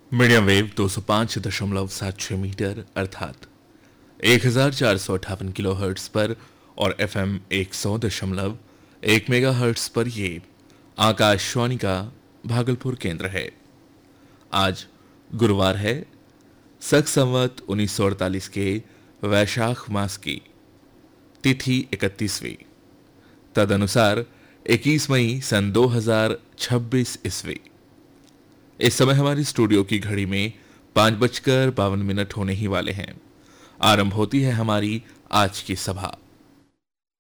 Medium wave 205.76 metre अर्थात 1458 kilo hertz पर और एफएम 100.1 मेगा हर्ट्स पर ये आकाशवाणी का भागलपुर केंद्र है। आज गुरुवार है, सक संवत 1948 के वैशाख मास की तिथि 31वीं, तदनुसार 21 मई सन 2026 ईस्वी। इस समय हमारी स्टूडियो की घड़ी में 5:52 होने ही वाले हैं। आरंभ होती है हमारी आज की सभा।